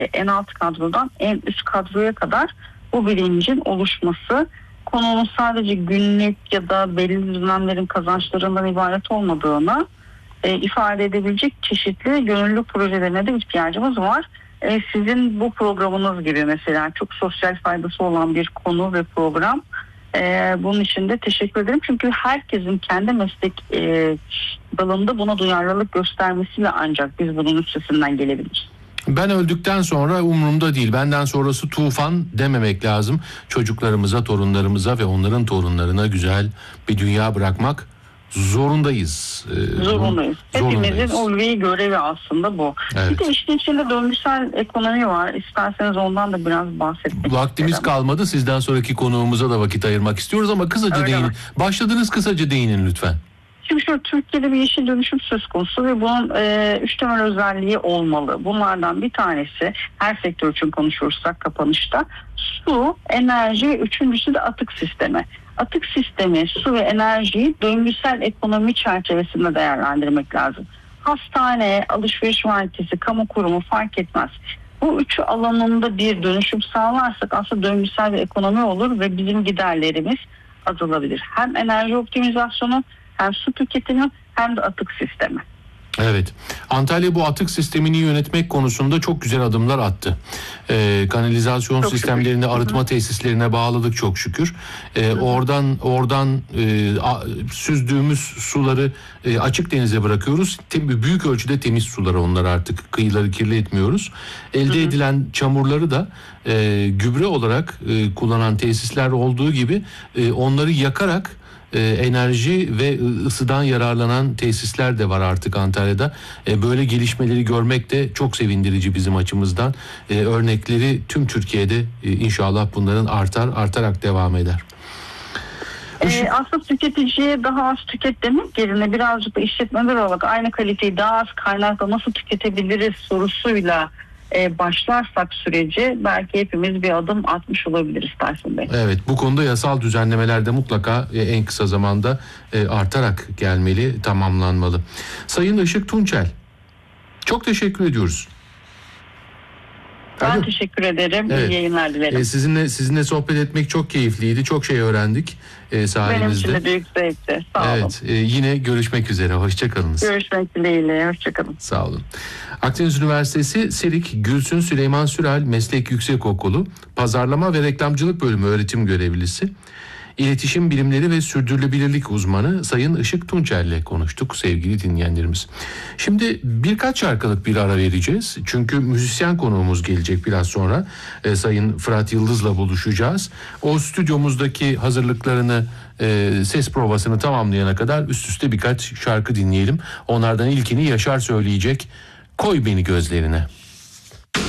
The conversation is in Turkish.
en alt kadrodan en üst kadroya kadar bu bilincin oluşması, konunun sadece günlük ya da belli dönemlerin kazançlarından ibaret olmadığını ifade edebilecek çeşitli gönüllü projelerine de ihtiyacımız var. Sizin bu programınız gibi mesela çok sosyal faydası olan bir konu ve program. Bunun için de teşekkür ederim. Çünkü herkesin kendi meslek dalında buna duyarlılık göstermesiyle ancak biz bunun üstesinden gelebiliriz. Ben öldükten sonra umurumda değil, benden sonrası tufan dememek lazım. Çocuklarımıza, torunlarımıza ve onların torunlarına güzel bir dünya bırakmak zorundayız. Zorundayız. Hepimizin ulvi görevi aslında bu. Evet. Bir de işin içinde döngüsel ekonomi var. İsterseniz ondan da biraz bahsetmek Vaktimiz isterim. kalmadı. Sizden sonraki konuğumuza da vakit ayırmak istiyoruz ama kısaca değinin. Başladınız, kısaca değinin lütfen. Şimdi şöyle, Türkiye'de bir yeşil dönüşüm söz konusu ve bunun 3 temel özelliği olmalı. Bunlardan bir tanesi, her sektör için konuşursak kapanışta, su, enerji ve üçüncüsü de atık sistemi. Atık sistemi, su ve enerjiyi döngüsel ekonomi çerçevesinde değerlendirmek lazım. Hastane, alışveriş merkezi, kamu kurumu fark etmez. Bu üçü alanında bir dönüşüm sağlarsak aslında döngüsel bir ekonomi olur ve bizim giderlerimiz azalabilir. Hem enerji optimizasyonu, hem su tüketimi, hem de atık sistemi. Evet. Antalya bu atık sistemini yönetmek konusunda çok güzel adımlar attı. Kanalizasyon Çok sistemlerini şükür. arıtma tesislerine bağladık çok şükür. Oradan süzdüğümüz suları açık denize bırakıyoruz. Büyük ölçüde temiz sular onlar artık. Kıyıları kirli etmiyoruz. Elde edilen çamurları da gübre olarak kullanan tesisler olduğu gibi onları yakarak enerji ve ısıdan yararlanan tesisler de var artık Antalya'da. Böyle gelişmeleri görmek de çok sevindirici bizim açımızdan. Örnekleri tüm Türkiye'de inşallah bunların artarak devam eder. Aslında tüketiciye daha az tüket demek yerine birazcık da işletmeler olarak aynı kaliteyi daha az kaynakla nasıl tüketebiliriz sorusuyla başlarsak süreci belki hepimiz bir adım atmış olabiliriz Tayfun Bey. Evet, bu konuda yasal düzenlemeler de mutlaka en kısa zamanda artarak gelmeli, tamamlanmalı. Sayın Işık Tunçel, çok teşekkür ediyoruz. Ben teşekkür ederim. Evet. İyi yayınlar dilerim. Sizinle sohbet etmek çok keyifliydi. Çok şey öğrendik sayenizde. Benim için de büyük zevkti. Sağ olun. Evet, yine görüşmek üzere. Hoşçakalınız. Görüşmek dileğiyle. Hoşçakalın. Sağ olun. Akdeniz Üniversitesi Serik Gülsün Süleyman Sürel Meslek Yüksekokulu Pazarlama ve Reklamcılık Bölümü öğretim görevlisi, İletişim Bilimleri ve Sürdürülebilirlik uzmanı Sayın Işık Tunçel ile konuştuk sevgili dinleyenlerimiz. Şimdi birkaç şarkılık bir ara vereceğiz. Çünkü müzisyen konuğumuz gelecek biraz sonra. Sayın Fırat Yıldız'la buluşacağız. O stüdyomuzdaki hazırlıklarını, ses provasını tamamlayana kadar üst üste birkaç şarkı dinleyelim. Onlardan ilkini Yaşar söyleyecek. Koy Beni Gözlerine.